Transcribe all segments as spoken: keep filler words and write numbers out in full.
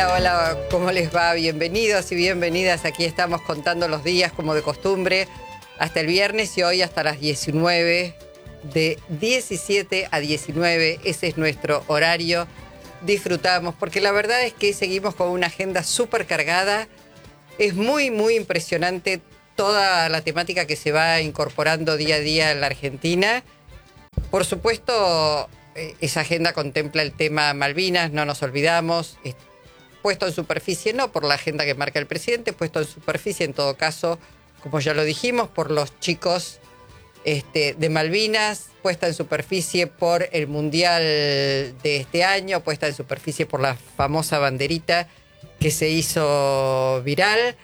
Hola, hola, ¿cómo les va? Bienvenidos y bienvenidas. Aquí estamos contando los días como de costumbre hasta el viernes y hoy hasta las diecinueve, de diecisiete a diecinueve, ese es nuestro horario. Disfrutamos porque la verdad es que seguimos con una agenda súper cargada. Es muy, muy impresionante toda la temática que se va incorporando día a día en la Argentina. Por supuesto, esa agenda contempla el tema Malvinas, no nos olvidamos, puesto en superficie no por la agenda que marca el presidente, puesto en superficie en todo caso, como ya lo dijimos, por los chicos este, de Malvinas, puesta en superficie por el Mundial de este año, puesta en superficie por la famosa banderita que se hizo viral.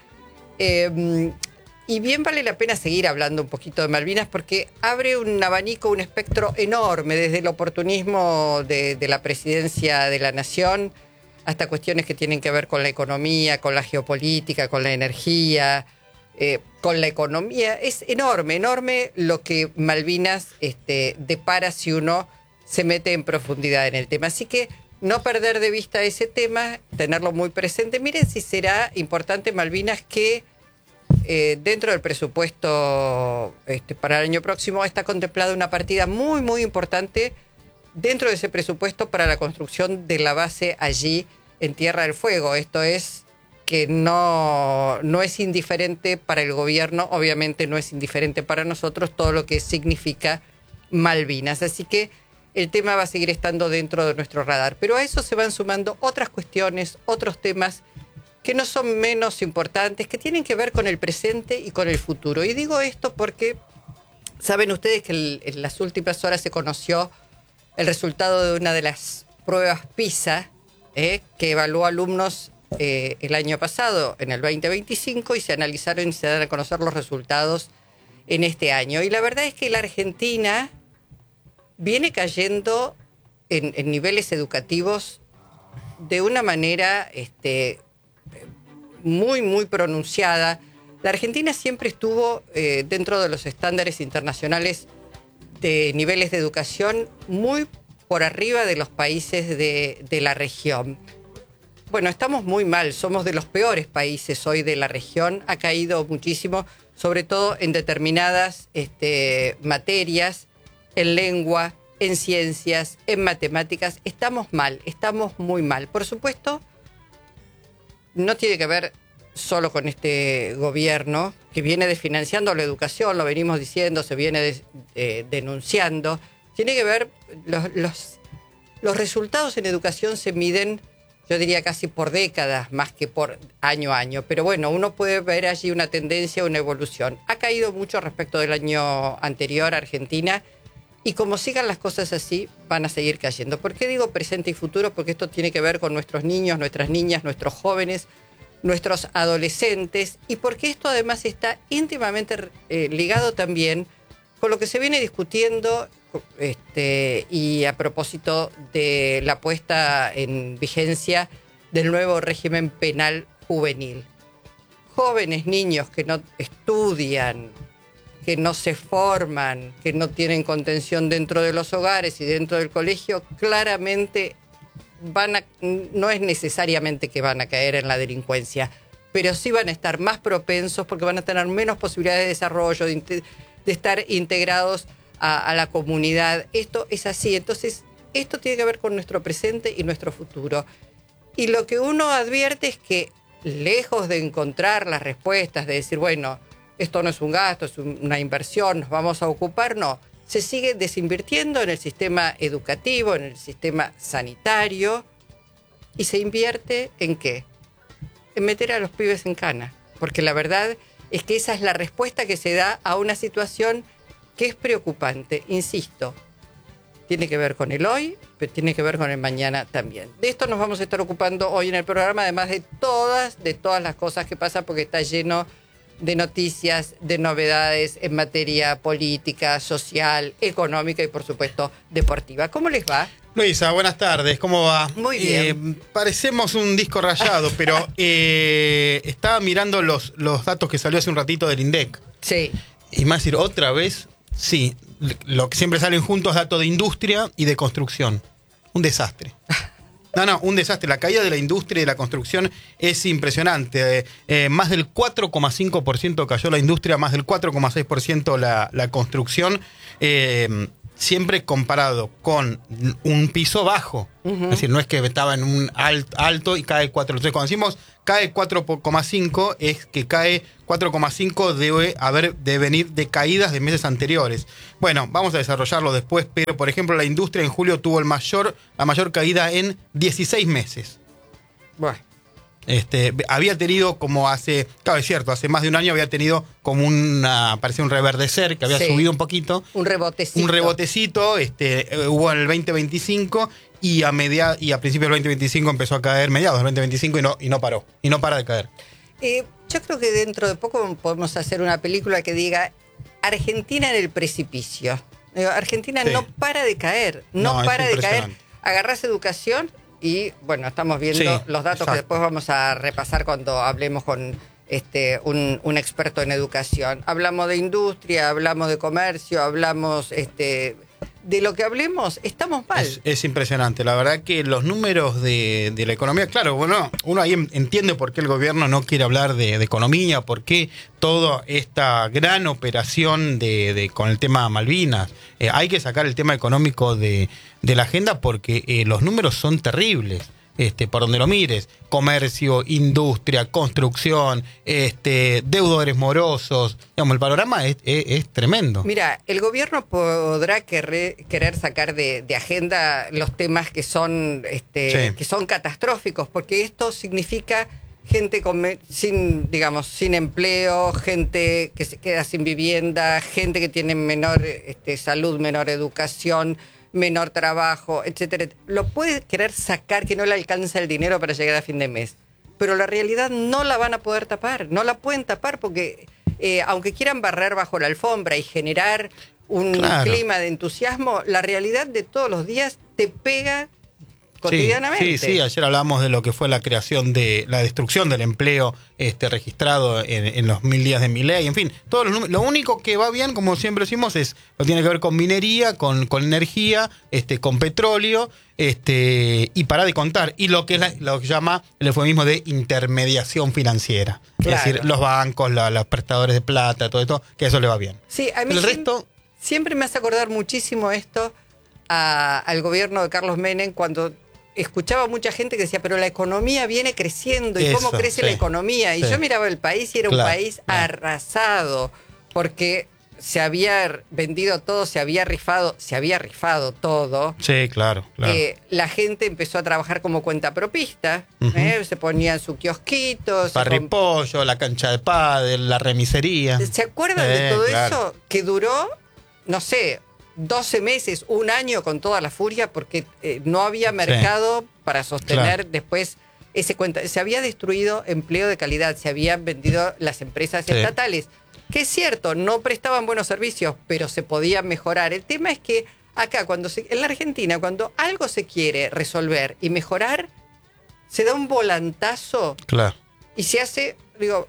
Eh, Y bien vale la pena seguir hablando un poquito de Malvinas porque abre un abanico, un espectro enorme, desde el oportunismo de, de la presidencia de la nación hasta cuestiones que tienen que ver con la economía, con la geopolítica, con la energía, eh, con la economía. Es enorme, enorme lo que Malvinas este, depara si uno se mete en profundidad en el tema. Así que no perder de vista ese tema, tenerlo muy presente. Miren si será importante Malvinas que Eh, dentro del presupuesto este, para el año próximo está contemplada una partida muy, muy importante dentro de ese presupuesto para la construcción de la base allí en Tierra del Fuego. Esto es que no, no es indiferente para el gobierno, obviamente no es indiferente para nosotros todo lo que significa Malvinas. Así que el tema va a seguir estando dentro de nuestro radar. Pero a eso se van sumando otras cuestiones, otros temas que no son menos importantes, que tienen que ver con el presente y con el futuro. Y digo esto porque saben ustedes que el, en las últimas horas se conoció el resultado de una de las pruebas PISA, eh, que evaluó alumnos eh, el año pasado, en el veinte veinticinco, y se analizaron y se dan a conocer los resultados en este año. Y la verdad es que la Argentina viene cayendo en, en niveles educativos de una manera Este, muy, muy pronunciada. La Argentina siempre estuvo eh, dentro de los estándares internacionales de niveles de educación muy por arriba de los países de, de la región. Bueno, estamos muy mal, somos de los peores países hoy de la región, ha caído muchísimo, sobre todo en determinadas este, materias, en lengua, en ciencias, en matemáticas. Estamos mal, estamos muy mal. Por supuesto, no tiene que ver solo con este gobierno que viene desfinanciando la educación, lo venimos diciendo, se viene de, eh, denunciando. Tiene que ver, los, los, los resultados en educación se miden, yo diría casi por décadas, más que por año a año. Pero bueno, uno puede ver allí una tendencia, una evolución. Ha caído mucho respecto del año anterior Argentina, y como sigan las cosas así, van a seguir cayendo. ¿Por qué digo presente y futuro? Porque esto tiene que ver con nuestros niños, nuestras niñas, nuestros jóvenes, nuestros adolescentes, y porque esto además está íntimamente eh, ligado también con lo que se viene discutiendo este, y a propósito de la puesta en vigencia del nuevo régimen penal juvenil. Jóvenes, niños que no estudian, que no se forman, que no tienen contención dentro de los hogares y dentro del colegio, claramente van a, no es necesariamente que van a caer en la delincuencia, pero sí van a estar más propensos porque van a tener menos posibilidades de desarrollo, de, de estar integrados a, a la comunidad. Esto es así, entonces esto tiene que ver con nuestro presente y nuestro futuro. Y lo que uno advierte es que lejos de encontrar las respuestas, de decir, bueno, esto no es un gasto, es una inversión, nos vamos a ocupar, no. Se sigue desinvirtiendo en el sistema educativo, en el sistema sanitario, y se invierte ¿en qué? En meter a los pibes en cana. Porque la verdad es que esa es la respuesta que se da a una situación que es preocupante. Insisto, tiene que ver con el hoy, pero tiene que ver con el mañana también. De esto nos vamos a estar ocupando hoy en el programa, además de todas, de todas las cosas que pasan, porque está lleno de noticias, de novedades en materia política, social, económica y, por supuesto, deportiva. ¿Cómo les va? Luisa, buenas tardes, ¿cómo va? Muy bien. Eh, parecemos un disco rayado, pero eh, estaba mirando los, los datos que salió hace un ratito del INDEC. Sí. Y más decir, otra vez, sí, lo que siempre salen juntos, datos de industria y de construcción. Un desastre. No, no, un desastre. La caída de la industria y de la construcción es impresionante. Eh, eh, más del cuatro coma cinco por ciento cayó la industria, más del cuatro coma seis por ciento la, la construcción. Eh, siempre comparado con un piso bajo. Uh-huh. Es decir, no es que estaba en un alt, alto y cae cuatro. Entonces, cuando decimos cae cuatro coma cinco, es que cae cuatro coma cinco debe haber de venir de caídas de meses anteriores. Bueno, vamos a desarrollarlo después, pero por ejemplo, la industria en julio tuvo el mayor, la mayor caída en dieciséis meses. Bueno. Este, había tenido como hace, claro, es cierto, hace más de un año había tenido como una, parecía un reverdecer, que había sí. subido un poquito. Un rebotecito. Un rebotecito, este, eh, hubo en el veinte veinticinco y a media, y a principios del veinte veinticinco empezó a caer, mediados del veinte veinticinco y no, y no paró, y no para de caer. Eh, yo creo que dentro de poco podemos hacer una película que diga Argentina en el precipicio. Argentina sí. no para de caer, no, no para de caer. Agarrás educación. Y bueno, estamos viendo sí, los datos exacto. que después vamos a repasar cuando hablemos con este un, un experto en educación. Hablamos de industria, hablamos de comercio, hablamos este de lo que hablemos, estamos mal. Es, es impresionante, la verdad que los números de, de la economía, claro, bueno, uno ahí entiende por qué el gobierno no quiere hablar de, de economía, por qué toda esta gran operación de, de con el tema Malvinas. Eh, hay que sacar el tema económico de, de la agenda porque eh, los números son terribles. Este, por donde lo mires, comercio, industria, construcción, este, deudores morosos, digamos, el panorama es, es, es tremendo. Mira, el gobierno podrá querer, querer sacar de, de agenda los temas que son, este, sí. que son catastróficos, porque esto significa gente con, sin, digamos, sin empleo, gente que se queda sin vivienda, gente que tiene menor este, salud, menor educación, menor trabajo, etcétera. Lo puede querer sacar, que no le alcanza el dinero para llegar a fin de mes, pero la realidad no la van a poder tapar, no la pueden tapar porque eh, aunque quieran barrer bajo la alfombra y generar un claro. clima de entusiasmo, la realidad de todos los días te pega cotidianamente. Sí, sí, sí, ayer hablamos de lo que fue la creación de la destrucción del empleo este, registrado en, en los mil días de Milei, en fin, todos los números. Lo único que va bien, como siempre decimos, es lo tiene que ver con minería, con, con energía, este, con petróleo, este, y para de contar. Y lo que es la, lo que llama el eufemismo de intermediación financiera. Claro. Es decir, los bancos, la, los prestadores de plata, todo esto, que eso le va bien. Sí, a mí el siempre, resto siempre me hace acordar muchísimo esto a, al gobierno de Carlos Menem cuando escuchaba mucha gente que decía, pero la economía viene creciendo, ¿y Eso, cómo crece sí, la economía? Y sí. yo miraba el país y era claro, un país claro. arrasado, porque se había vendido todo, se había rifado, se había rifado todo. Sí, claro, claro. Eh, la gente empezó a trabajar como cuentapropista, uh-huh. ¿eh? Se ponían su kiosquito. Parripollo, comp- la cancha de pádel, la remisería. ¿Se acuerdan eh, de todo claro. eso? Que duró, no sé, doce meses, un año con toda la furia, porque eh, no había mercado sí. para sostener claro. después ese cuenta. Se había destruido empleo de calidad, se habían vendido las empresas sí. estatales, que es cierto, no prestaban buenos servicios, pero se podía mejorar. El tema es que acá, cuando se, en la Argentina, cuando algo se quiere resolver y mejorar, se da un volantazo claro. y se hace, digo,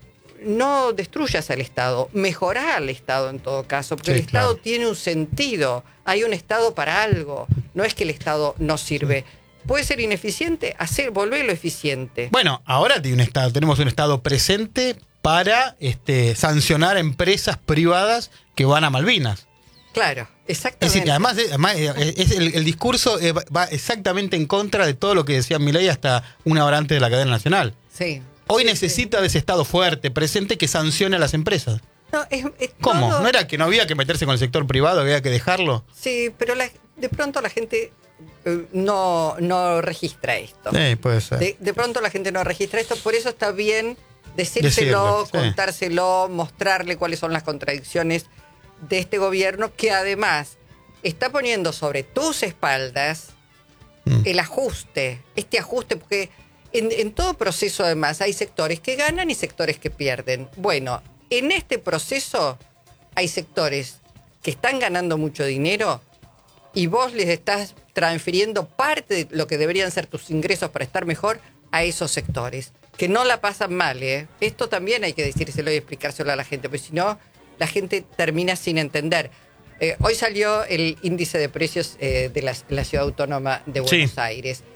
no destruyas al Estado, mejorá al Estado en todo caso, porque sí, el Estado claro. tiene un sentido, hay un Estado para algo, no es que el Estado no sirve. Puede ser ineficiente, hacer, volverlo eficiente. Bueno, ahora tiene un Estado, tenemos un Estado presente para este, sancionar empresas privadas que van a Malvinas. Claro, exactamente. Es decir, además, además es el, el discurso va exactamente en contra de todo lo que decía Milei hasta una hora antes de la cadena nacional. Sí. Hoy sí, necesita sí. de ese Estado fuerte, presente, que sancione a las empresas. No, es, es ¿Cómo? todo... ¿No era que no había que meterse con el sector privado, había que dejarlo? Sí, pero la, de pronto la gente eh, no, no registra esto. Sí, puede ser. De, de pronto la gente no registra esto, por eso está bien decírselo, Decirlo, sí. contárselo, mostrarle cuáles son las contradicciones de este gobierno, que además está poniendo sobre tus espaldas mm. el ajuste, este ajuste, porque en, en todo proceso además hay sectores que ganan y sectores que pierden. Bueno, en este proceso hay sectores que están ganando mucho dinero y vos les estás transfiriendo parte de lo que deberían ser tus ingresos para estar mejor a esos sectores, que no la pasan mal, ¿eh? Esto también hay que decírselo y explicárselo a la gente, porque si no, la gente termina sin entender. Eh, hoy salió el índice de precios eh, de la, la Ciudad Autónoma de Buenos sí. Aires.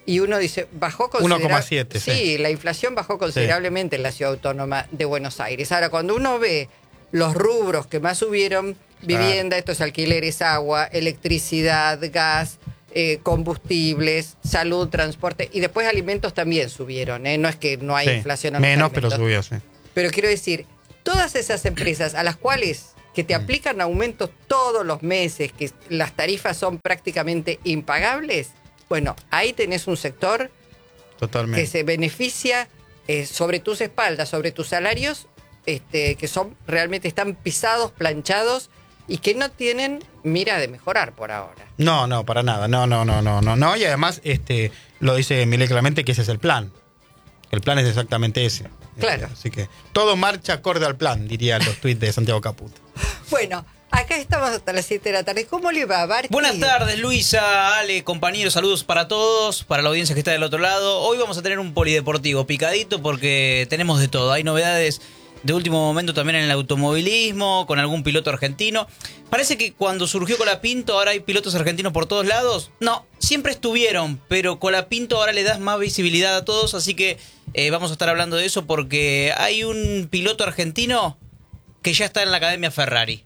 Y uno dice, bajó considerablemente. uno coma siete, sí. sí, la inflación bajó considerablemente sí. en la Ciudad Autónoma de Buenos Aires. Ahora, cuando uno ve los rubros que más subieron, vivienda, ah. estos alquileres, agua, electricidad, gas, eh, combustibles, salud, transporte, y después alimentos también subieron, ¿eh? No es que no hay sí. inflación en menos, los alimentos. Pero subió, sí. Pero quiero decir, todas esas empresas a las cuales que te aplican aumentos todos los meses, que las tarifas son prácticamente impagables, bueno, ahí tenés un sector Totalmente. que se beneficia eh, sobre tus espaldas, sobre tus salarios, este, que son realmente están pisados, planchados y que no tienen mira de mejorar por ahora. No, no, para nada. No, no, no, no, no, no. Y además, este, lo dice Milei claramente que ese es el plan. El plan es exactamente ese. Claro. Así que todo marcha acorde al plan, dirían los tuits de Santiago Caputo. Bueno. Acá estamos hasta las siete de la tarde. ¿Cómo le va, Barqui? Buenas tardes, Luisa, Ale, compañeros, saludos para todos, para la audiencia que está del otro lado. Hoy vamos a tener un polideportivo picadito porque tenemos de todo. Hay novedades de último momento también en el automovilismo, con algún piloto argentino. Parece que cuando surgió Colapinto ahora hay pilotos argentinos por todos lados. No, siempre estuvieron, pero Colapinto ahora le das más visibilidad a todos, así que eh, vamos a estar hablando de eso porque hay un piloto argentino que ya está en la Academia Ferrari.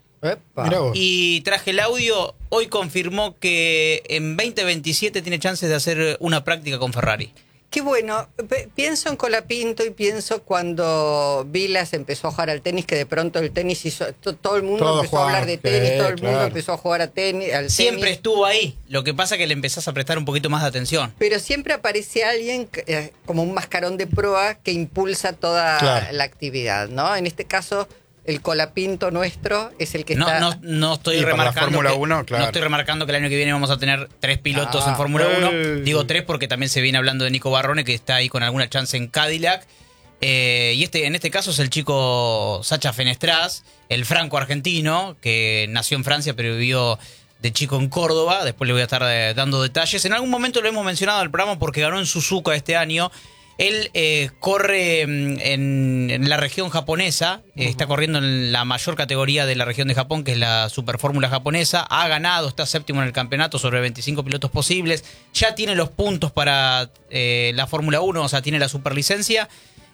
Y traje el audio, hoy confirmó que en veinte veintisiete tiene chances de hacer una práctica con Ferrari. Qué bueno, P- pienso en Colapinto y pienso cuando Vilas empezó a jugar al tenis, que de pronto el tenis hizo, t- todo el mundo todo empezó Juan, a hablar de tenis, sí, todo el claro. mundo empezó a jugar a tenis, al Siempre tenis. estuvo ahí, lo que pasa es que le empezás a prestar un poquito más de atención. Pero siempre aparece alguien eh, como un mascarón de proa que impulsa toda claro. la actividad, ¿no? En este caso... El Colapinto nuestro es el que no, está... No, no estoy remarcando que, uno, claro. no estoy remarcando que el año que viene vamos a tener tres pilotos ah, en Fórmula uno. Eh, Digo tres porque también se viene hablando de Nico Barrone, que está ahí con alguna chance en Cadillac. Eh, y este en este caso es el chico Sacha Fenestraz, el franco argentino, que nació en Francia pero vivió de chico en Córdoba. Después le voy a estar eh, dando detalles. En algún momento lo hemos mencionado en el programa porque ganó en Suzuka este año. Él eh, corre en, en la región japonesa, eh, está corriendo en la mayor categoría de la región de Japón, que es la Superfórmula japonesa. Ha ganado, está séptimo en el campeonato sobre veinticinco pilotos posibles. Ya tiene los puntos para eh, la Fórmula uno, o sea, tiene la superlicencia.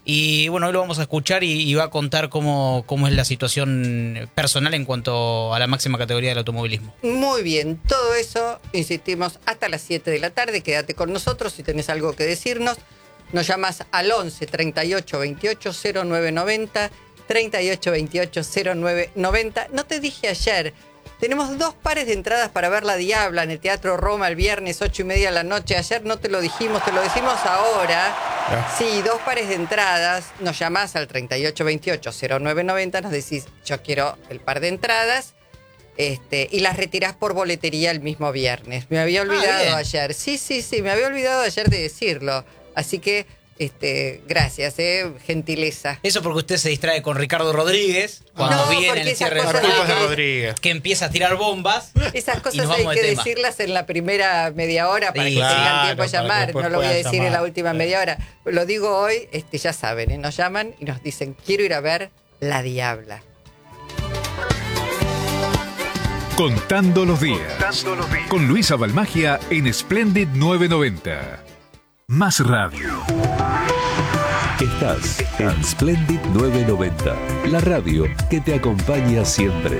Y bueno, hoy lo vamos a escuchar y, y va a contar cómo, cómo es la situación personal en cuanto a la máxima categoría del automovilismo. Muy bien, todo eso, insistimos, hasta las siete de la tarde. Quédate con nosotros si tenés algo que decirnos. Nos llamas al once, treinta y ocho, veintiocho, cero nueve noventa, treinta y ocho, veintiocho, cero nueve noventa. No te dije ayer, tenemos dos pares de entradas para ver La Diabla en el Teatro Roma el viernes, ocho y media de la noche. Ayer no te lo dijimos, te lo decimos ahora. Yeah. Sí, dos pares de entradas. Nos llamás al treinta y ocho, veintiocho, cero nueve noventa, nos decís, yo quiero el par de entradas. Este, y las retirás por boletería el mismo viernes. Me había olvidado ah, ayer. Sí, sí, sí, me había olvidado ayer de decirlo. Así que, este, gracias, eh, gentileza. Eso porque usted se distrae con Ricardo Rodríguez cuando no, viene el cierre de Rodríguez, que empieza a tirar bombas. Esas cosas hay que de decirlas en la primera media hora para sí, que claro, tengan tiempo a llamar. No lo voy a decir llamar. En la última media hora. Lo digo hoy, este, ya saben, ¿eh? Nos llaman y nos dicen, quiero ir a ver La Diabla. Contando los días. Contando los días. Con Luisa Balmagia en Splendid novecientos noventa. Más radio. Estás en Splendid novecientos noventa, la radio que te acompaña siempre.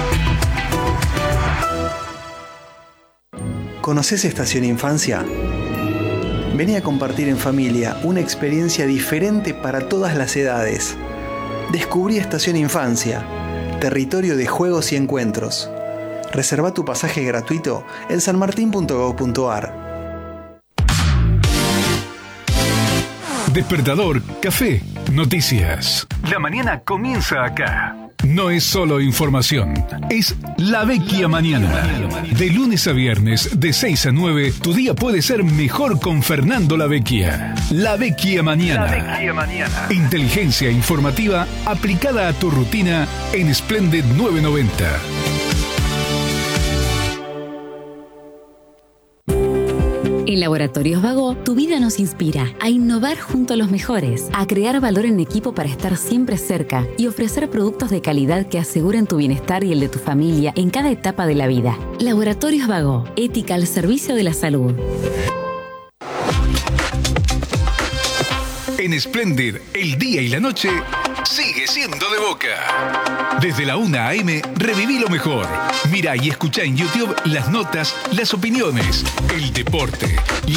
¿Conoces Estación Infancia? Vení a compartir en familia una experiencia diferente para todas las edades. Descubrí Estación Infancia, territorio de juegos y encuentros. Reserva tu pasaje gratuito en sanmartin punto gob punto ar. Despertador, café, noticias. La mañana comienza acá. No es solo información, es La Vecchia Mañana. De lunes a viernes, de seis a nueve, tu día puede ser mejor con Fernando La Vecchia. La Vecchia Mañana. La Vecchia Mañana. Inteligencia informativa aplicada a tu rutina en Splendid novecientos noventa. En Laboratorios Vago, tu vida nos inspira a innovar junto a los mejores, a crear valor en equipo para estar siempre cerca y ofrecer productos de calidad que aseguren tu bienestar y el de tu familia en cada etapa de la vida. Laboratorios Vago, ética al servicio de la salud. En Splendid, el día y la noche sigue siendo de Boca. Desde la una a eme, reviví lo mejor. Mira y escucha en YouTube las notas, las opiniones, el deporte,